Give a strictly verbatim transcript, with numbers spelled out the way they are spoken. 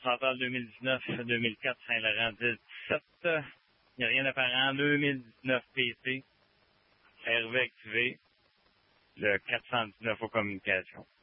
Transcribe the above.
Central deux mille dix-neuf deux mille quatre Saint-Laurent dix dix-sept. Il n'y a rien d'apparent. deux mille dix-neuf P C. R V activé. Le quatre cent dix-neuf aux communications.